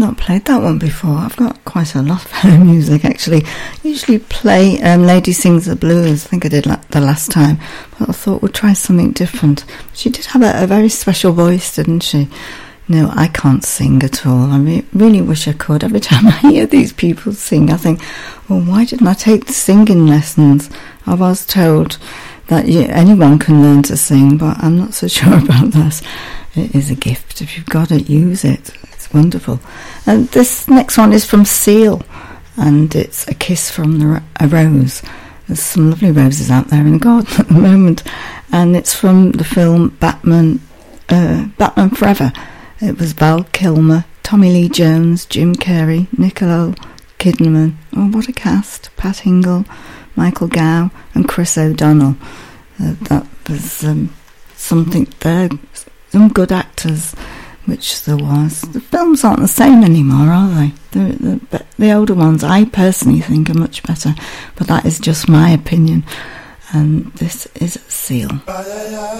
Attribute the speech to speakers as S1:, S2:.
S1: not played that one before. I've got quite a lot of her music, actually. I usually play Lady Sings the Blues. I think I did the last time. But I thought we'd try something different. She did have a very special voice, didn't she? No, I can't sing at all. I really wish I could. Every time I hear these people sing, I think, well, why didn't I take the singing lessons? I was told that anyone can learn to sing, but I'm not so sure about that. It is a gift. If you've got it, use it. It's wonderful. And this next one is from Seal, and it's A Kiss from a Rose. There's some lovely roses out there in the garden at the moment, and it's from the film Batman Forever. It was Val Kilmer, Tommy Lee Jones, Jim Carrey, Nicole Kidman. Oh, what a cast. Pat Hingle, Michael Gow and Chris O'Donnell. That was something there. Some good actors, which there was. The films aren't the same anymore, are they? The older ones, I personally think, are much better. But that is just my opinion. And this is Seal.